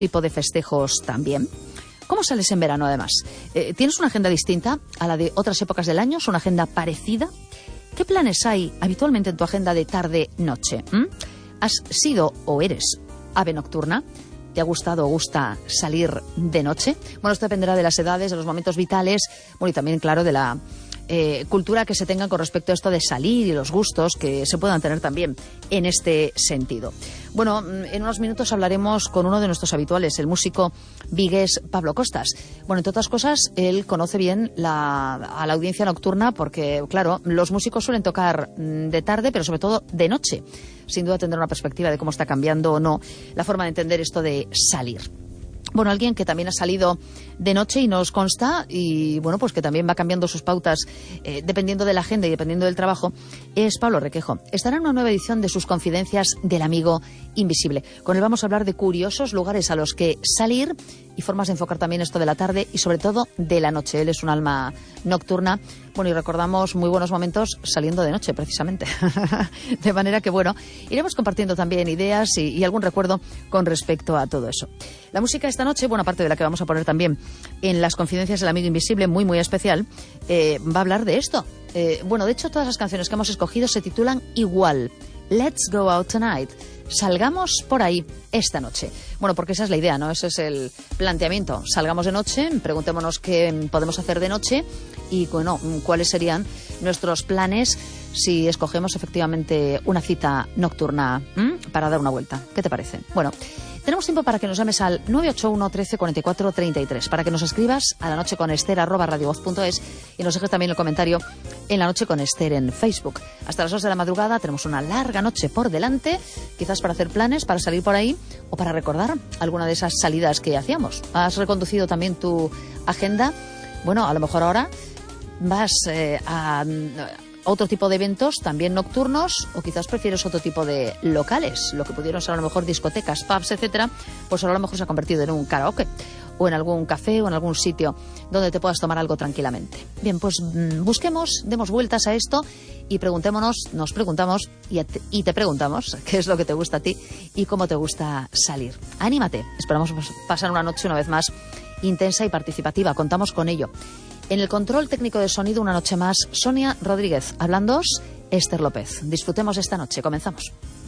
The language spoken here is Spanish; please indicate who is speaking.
Speaker 1: tipo de festejos también. ¿Cómo sales en verano, además? ¿Tienes una agenda distinta a la de otras épocas del año? ¿Es una agenda parecida? ¿Qué planes hay habitualmente en tu agenda de tarde-noche? ¿Has sido o eres ave nocturna? ¿Te ha gustado o gusta salir de noche? Bueno, esto dependerá de las edades, de los momentos vitales, bueno, y también, claro, de la cultura que se tenga con respecto a esto de salir y los gustos que se puedan tener también en este sentido. Bueno, en unos minutos hablaremos con uno de nuestros habituales, el músico vigués Pablo Costas. Bueno, entre otras cosas, él conoce bien a la audiencia nocturna porque, claro, los músicos suelen tocar de tarde, pero sobre todo de noche. Sin duda tendrá una perspectiva de cómo está cambiando o no la forma de entender esto de salir. Bueno, alguien que también ha salido de noche y nos consta, y bueno, pues que también va cambiando sus pautas dependiendo de la agenda y dependiendo del trabajo, es Pablo Requejo. Estará en una nueva edición de sus Confidencias del Amigo Invisible. Con él vamos a hablar de curiosos lugares a los que salir y formas de enfocar también esto de la tarde y sobre todo de la noche. Él es un alma nocturna. Bueno, y recordamos muy buenos momentos saliendo de noche, precisamente. De manera que, bueno, iremos compartiendo también ideas y algún recuerdo con respecto a todo eso. La música esta noche, bueno, aparte de la que vamos a poner también en las Confidencias del Amigo Invisible, muy, muy especial, va a hablar de esto. Bueno, de hecho, todas las canciones que hemos escogido se titulan igual. Let's Go Out Tonight. Salgamos por ahí esta noche. Bueno, porque esa es la idea, ¿no? Ese es el planteamiento. Salgamos de noche, preguntémonos qué podemos hacer de noche y, bueno, cuáles serían nuestros planes si escogemos efectivamente una cita nocturna para dar una vuelta. ¿Qué te parece? Bueno, tenemos tiempo para que nos llames al 981 13 44 33, para que nos escribas a lanocheconester@radiovoz.es y nos dejes también el comentario en La Noche con Ester en Facebook. Hasta las 2 de la madrugada tenemos una larga noche por delante, quizás para hacer planes, para salir por ahí o para recordar alguna de esas salidas que hacíamos. ¿Has reconducido también tu agenda? Bueno, a lo mejor ahora vas a otro tipo de eventos, también nocturnos, o quizás prefieres otro tipo de locales, lo que pudieron ser a lo mejor discotecas, pubs, etcétera, pues ahora a lo mejor se ha convertido en un karaoke, o en algún café, o en algún sitio donde te puedas tomar algo tranquilamente. Bien, pues busquemos, demos vueltas a esto y nos preguntamos y te preguntamos qué es lo que te gusta a ti y cómo te gusta salir. Anímate, esperamos pasar una noche una vez más intensa y participativa, contamos con ello. En el control técnico de sonido, una noche más, Sonia Rodríguez. Hablándoos, Ester López. Disfrutemos esta noche. Comenzamos.